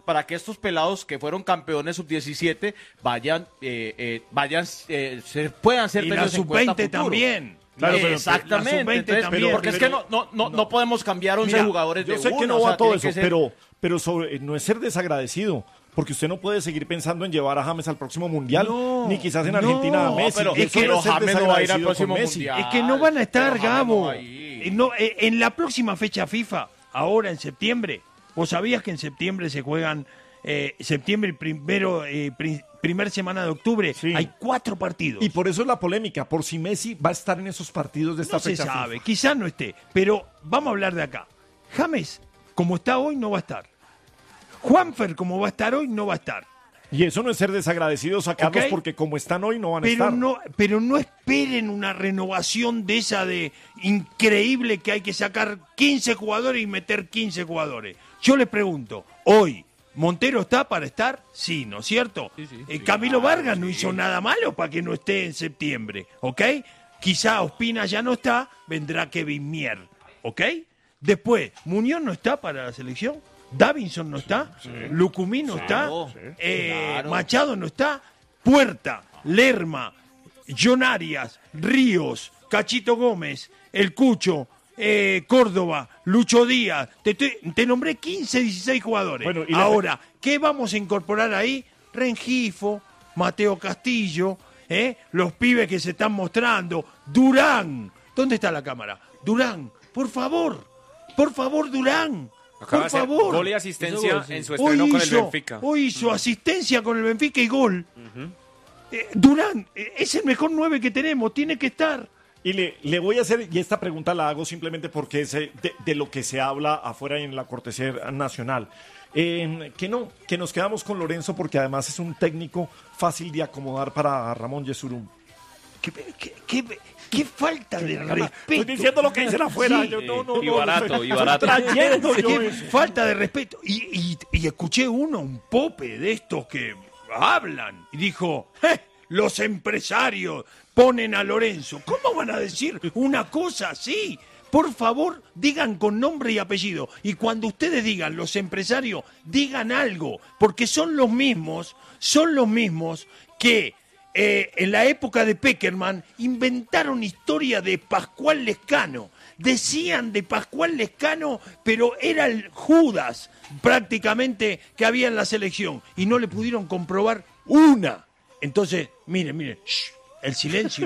para que estos pelados que fueron campeones sub-17 puedan ser y la tenidos en cuenta sub-20 futuro. también. Claro, Exactamente. Entonces, también. porque es que no podemos cambiar 11 Mira, jugadores de yo sé uno, que no o sea, va todo tiene eso, que ser- pero no es ser desagradecido. Porque usted no puede seguir pensando en llevar a James al próximo Mundial, No, ni quizás en no, Argentina a Messi. pero Y es eso que no es ser James no va a ir al desagradecido próximo con Messi. Mundial. Es que no van a estar, pero James Gabo. no va a ir. En la próxima fecha FIFA, ahora en septiembre, ¿vos sabías que en septiembre se juegan, septiembre primer semana de octubre, Sí. hay 4 partidos? Y por eso es la polémica, por si Messi va a estar en esos partidos de esta No se fecha. sabe, FIFA. quizás no esté, pero vamos a hablar de acá. James, como está hoy, no va a estar. Juanfer, como va a estar hoy, no va a estar. Y eso no es ser desagradecidos a Carlos, Ok. porque como están hoy no van a Pero estar. pero no esperen una renovación de esa de increíble que hay que sacar 15 jugadores y meter 15 jugadores. Yo les pregunto, hoy, ¿Montero está para estar? Sí, ¿no es cierto? Camilo Vargas no hizo nada malo para que no esté en septiembre, ¿ok? Quizá Ospina ya no está, vendrá Kevin Mier, ¿ok? Después, Muñoz no está para la selección. Davinson no está, Lucumí no está, claro. Machado no está, Puerta, Lerma, John Arias, Ríos, Cachito Gómez, El Cucho, Córdoba, Lucho Díaz. Te nombré 15, 16 jugadores. Bueno, Ahora, ¿qué vamos a incorporar ahí? Rengifo, Mateo Castillo, los pibes que se están mostrando, Durán. ¿Dónde está la cámara? Durán, por favor, Durán. Acaba Por de hacer favor. gol y asistencia Eso gol, sí. en su estreno con el Benfica. Hoy hizo asistencia con el Benfica y gol. Durán es el mejor 9 que tenemos, tiene que estar. Y le voy a hacer, y esta pregunta la hago simplemente porque es de lo que se habla afuera en la cortesía nacional. Que nos quedamos con Lorenzo porque además es un técnico fácil de acomodar para Ramón Yesurún. ¿Qué falta de respeto? Estoy diciendo lo que dicen afuera. Sí. Yo no, Y barato, y barato. trayendo yo Qué eso. falta de respeto. Y escuché un pope de estos que hablan y dijo, los empresarios ponen a Lorenzo. ¿Cómo van a decir una cosa así? Por favor, digan con nombre y apellido. Y cuando ustedes digan los empresarios, digan algo, porque son los mismos que en la época de Peckerman inventaron historia de Pascual Lescano. Decían de Pascual Lescano, pero era el Judas prácticamente que había en la selección y no le pudieron comprobar una. Entonces, miren, shh, el silencio.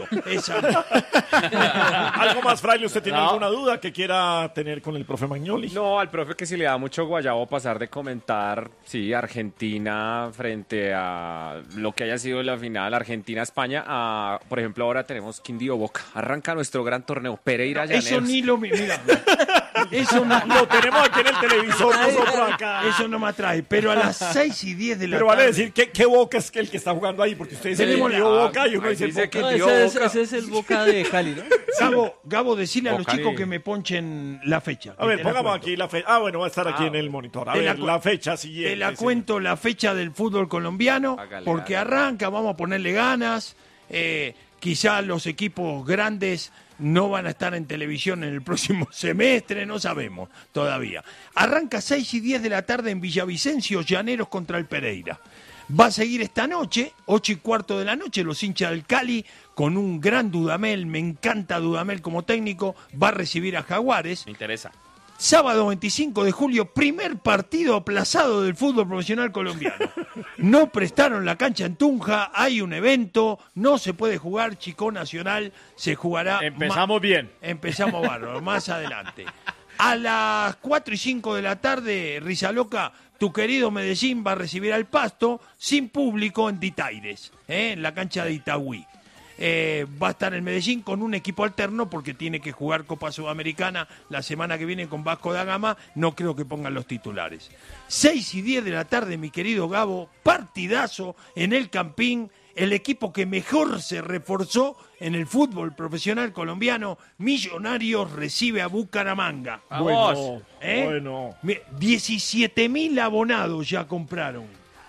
¿Algo más, Fraile? ¿Usted tiene alguna duda que quiera tener con el profe Magnoli? No, al profe que si le da mucho guayabo pasar de comentar, sí, Argentina frente a lo que haya sido la final, Argentina-España, a, por ejemplo, ahora tenemos Quindío Boca. Arranca nuestro gran torneo, Pereira Llaneros. Eso ni lo mira. Eso no, Lo tenemos aquí en el televisor nosotros acá. eso no me atrae. Pero a las 6:10 de la Pero tarde. vale decir, ¿qué Boca es el que está jugando ahí? Porque ustedes dicen Tenemos Quindío la- Boca y uno ahí dice dice Boca. que- No, Dio ese es el Boca de Cali, ¿no? Gabo, decile a los Boca chicos de- que me ponchen la fecha. A ver, que te la pongamos cuento. aquí la fecha. Ah, bueno, va a estar aquí en el monitor. A Te la ver, cu- la fecha siguiente. Te la sí. cuento la fecha del fútbol colombiano, Hágale, porque hágale. arranca, vamos a ponerle ganas. Quizás los equipos grandes no van a estar en televisión en el próximo semestre, no sabemos todavía. Arranca 6:10 de la tarde en Villavicencio, Llaneros contra el Pereira. Va a seguir esta noche, 8:15 de la noche, los hinchas del Cali, con un gran Dudamel, me encanta Dudamel como técnico, va a recibir a Jaguares. Me interesa. Sábado 25 de julio, primer partido aplazado del fútbol profesional colombiano. No prestaron la cancha en Tunja, hay un evento, no se puede jugar, Chico Nacional se jugará. Empezamos bien. Empezamos bárbaro, más adelante. A las 4:05 de la tarde, Rizaloca, tu querido Medellín va a recibir al Pasto, sin público en Ditaires, en la cancha de Itagüí. Va a estar en Medellín con un equipo alterno porque tiene que jugar Copa Sudamericana la semana que viene con Vasco da Gama. No creo que pongan los titulares. 6:10 de la tarde, mi querido Gabo, partidazo en el Campín. El equipo que mejor se reforzó en el fútbol profesional colombiano, Millonarios, recibe a Bucaramanga. Bueno, ¿Eh? bueno. 17.000 abonados ya compraron.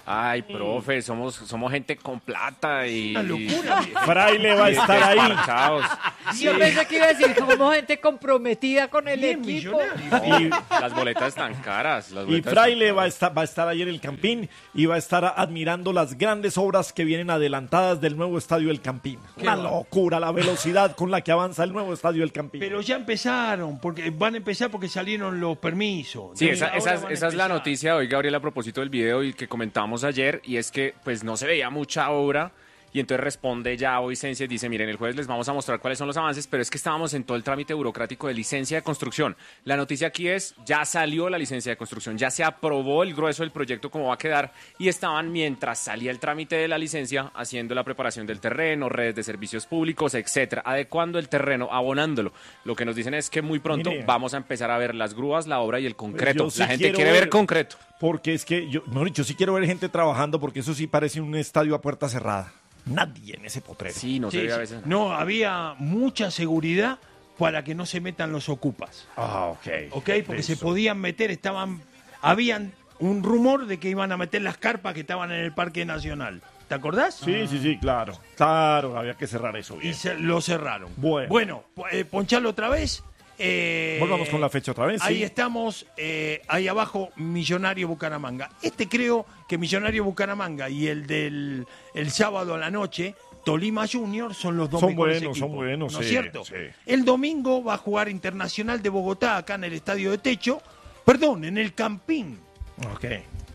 Ay, profe, somos gente con plata y... Una locura. Fraile va a estar ahí. Desparchados. Yo pensé que iba a decir como gente comprometida con el Bien equipo. millonario. Las boletas están caras. Las Y boletas Fraile están caras. va a estar ayer en el Campín y va a estar admirando las grandes obras que vienen adelantadas del nuevo estadio del Campín. Una locura la velocidad con la que avanza el nuevo estadio del Campín. Pero ya empezaron, porque van a empezar porque salieron los permisos. Sí, Entonces, ahora van a esa es la empezar. noticia de hoy, Gabriel, a propósito del video y que comentábamos ayer, y es que pues no se veía mucha obra, y entonces responde ya hoy Sensia y dice, miren, el jueves les vamos a mostrar cuáles son los avances, pero es que estábamos en todo el trámite burocrático de licencia de construcción. La noticia aquí es, ya salió la licencia de construcción, ya se aprobó el grueso del proyecto cómo va a quedar, y estaban, mientras salía el trámite de la licencia, haciendo la preparación del terreno, redes de servicios públicos, etcétera, adecuando el terreno, abonándolo. Lo que nos dicen es que muy pronto Mire. vamos a empezar a ver las grúas, la obra y el concreto. Yo sí La gente quiero quiere ver concreto. Porque es que, yo sí quiero ver gente trabajando porque eso sí parece un estadio a puerta cerrada. Nadie en ese potrero. Sí, no se Sí, ve a sí. veces. No, había mucha seguridad para que no se metan los ocupas. Ah, ok. ¿Ok? Porque se podían meter, habían un rumor de que iban a meter las carpas que estaban en el Parque Nacional. ¿Te acordás? Sí, claro. Claro, había que cerrar eso bien. Y lo cerraron. Bueno. Ponchalo otra vez. Volvamos con la fecha otra vez. Ahí sí. estamos, ahí abajo, Millonario Bucaramanga. Creo que Millonario Bucaramanga y el del el sábado a la noche, Tolima Junior, son los dos Son mejores buenos, equipos. son buenos, ¿No es sí, cierto? sí. El domingo va a jugar Internacional de Bogotá, acá en el Estadio de Techo. Perdón, en el Campín. Ok.